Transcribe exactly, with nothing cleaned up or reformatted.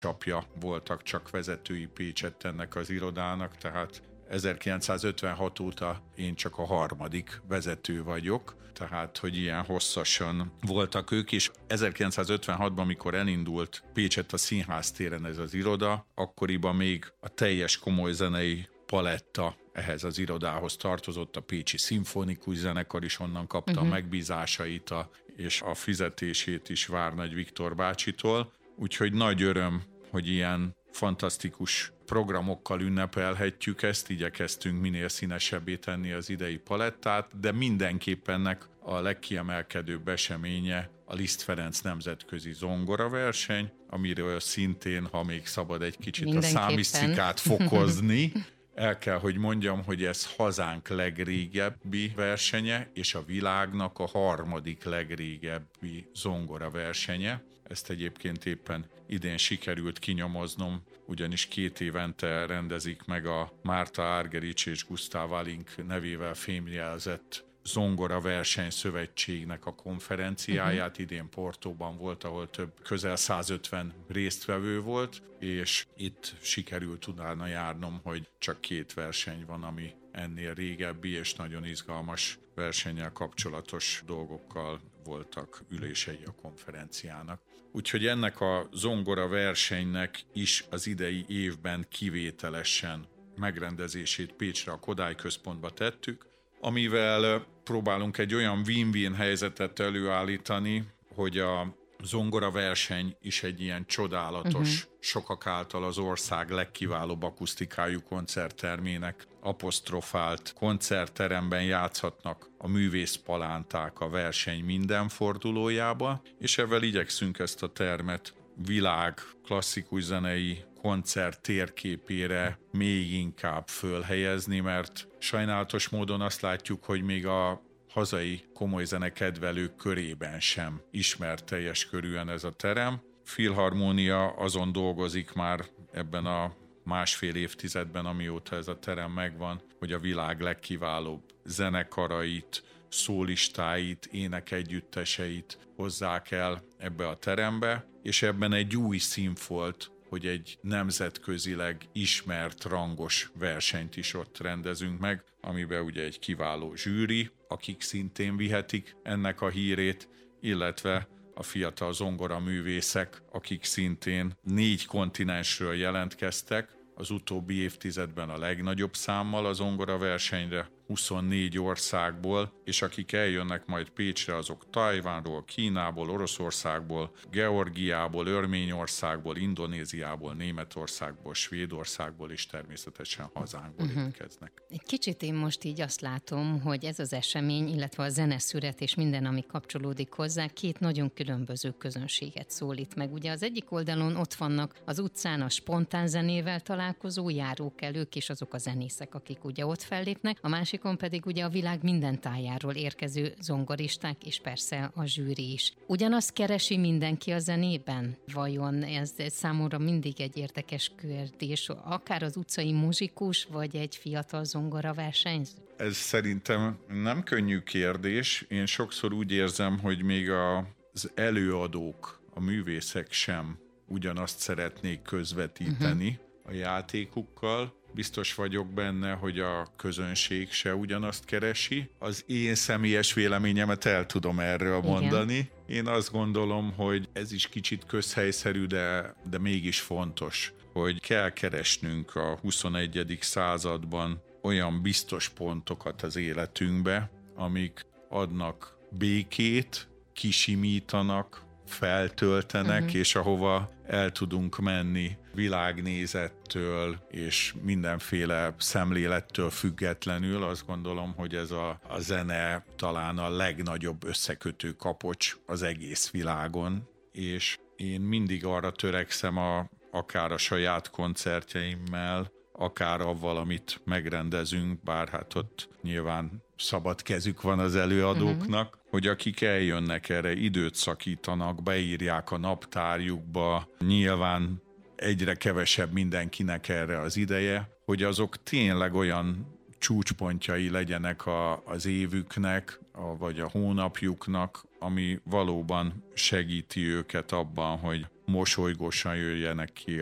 édesapja voltak csak vezetői Pécsett ennek az irodának, tehát ezerkilencszázötvenhat óta én csak a harmadik vezető vagyok, tehát hogy ilyen hosszasan voltak ők, és ezerkilencszázötvenhatban, amikor elindult Pécsett a Színház téren ez az iroda, akkoriban még a teljes komoly zenei paletta ehhez az irodához tartozott, a Pécsi Szimfonikus Zenekar is onnan kapta uh-huh. a megbízásait a, és a fizetését is Várnagy Viktor bácsitól, úgyhogy nagy öröm, hogy ilyen fantasztikus programokkal ünnepelhetjük ezt, igyekeztünk minél színesebbé tenni az idei palettát, de mindenképpen ennek a legkiemelkedőbb eseménye a Liszt Ferenc nemzetközi zongoraverseny, amiről szintén, ha még szabad egy kicsit a számisztikát fokozni, el kell, hogy mondjam, hogy ez hazánk legrégebbi versenye, és a világnak a harmadik legrégebbi zongoraversenye. Ezt egyébként éppen idén sikerült kinyomoznom, ugyanis két évente rendezik meg a Márta Argerich és Gustav Walink nevével fémjelzett Zongora versenyszövetségnek a konferenciáját. Uh-huh. Idén Portóban volt, ahol több közel százötven résztvevő volt, és itt sikerült utána járnom, hogy csak két verseny van, ami ennél régebbi, és nagyon izgalmas versennyel kapcsolatos dolgokkal voltak ülései a konferenciának. Úgyhogy ennek a zongora versenynek is az idei évben kivételesen megrendezését Pécsre, a Kodály Központba tettük, amivel próbálunk egy olyan win-win helyzetet előállítani, hogy a zongoraverseny is egy ilyen csodálatos, uh-huh. sokak által az ország legkiválóbb akusztikájú koncerttermének apostrofált koncertteremben játszhatnak a művészpalánták a verseny minden fordulójába, és ezzel igyekszünk ezt a termet világ klasszikus zenei koncert térképére még inkább fölhelyezni, mert sajnálatos módon azt látjuk, hogy még a hazai komoly zenekedvelők körében sem ismert teljes körűen ez a terem. Filharmónia azon dolgozik már ebben a másfél évtizedben, amióta ez a terem megvan, hogy a világ legkiválóbb zenekarait, szólistáit, énekegyütteseit hozzák el ebbe a terembe, és ebben egy új színfolt, hogy egy nemzetközileg ismert, rangos versenyt is ott rendezünk meg, amiben ugye egy kiváló zsűri, akik szintén vihetik ennek a hírét, illetve a fiatal zongoraművészek, akik szintén négy kontinensről jelentkeztek, az utóbbi évtizedben a legnagyobb számmal a zongoraversenyre, huszonnégy országból, és akik eljönnek majd Pécsre, azok Tajvánról, Kínából, Oroszországból, Georgiából, Örményországból, Indonéziából, Németországból, Svédországból és természetesen hazánkból uh-huh. érkeznek. Egy kicsit én most így azt látom, hogy ez az esemény, illetve a zeneszüret és minden, ami kapcsolódik hozzá, két nagyon különböző közönséget szólít meg. Ugye az egyik oldalon ott vannak az utcán a spontán zenével találkozó járókelők és azok a zenészek, akik ugye ott fellépnek, a másik pedig ugye a világ minden tájáról érkező zongoristák, és persze a zsűri is. Ugyanazt keresi mindenki a zenében? Vajon ez, ez számomra mindig egy érdekes kérdés, akár az utcai muzsikus, vagy egy fiatal zongoraversenyző? Ez szerintem nem könnyű kérdés. Én sokszor úgy érzem, hogy még az előadók, a művészek sem ugyanazt szeretnék közvetíteni uh-huh. a játékukkal. Biztos vagyok benne, hogy a közönség se ugyanazt keresi. Az én személyes véleményemet el tudom erről Igen. mondani. Én azt gondolom, hogy ez is kicsit közhelyszerű, de, de mégis fontos, hogy kell keresnünk a huszonegyedik században olyan biztos pontokat az életünkbe, amik adnak békét, kisimítanak, feltöltenek, uh-huh. és ahova el tudunk menni világnézettől és mindenféle szemlélettől függetlenül. Azt gondolom, hogy ez a, a zene talán a legnagyobb összekötő kapocs az egész világon, és én mindig arra törekszem a, akár a saját koncertjeimmel, akár avval, amit megrendezünk, bár hát ott nyilván szabad kezük van az előadóknak, uh-huh. hogy akik eljönnek erre, időt szakítanak, beírják a naptárjukba, nyilván egyre kevesebb mindenkinek erre az ideje, hogy azok tényleg olyan csúcspontjai legyenek a, az évüknek, a, vagy a hónapjuknak, ami valóban segíti őket abban, hogy mosolygósan jöjjenek ki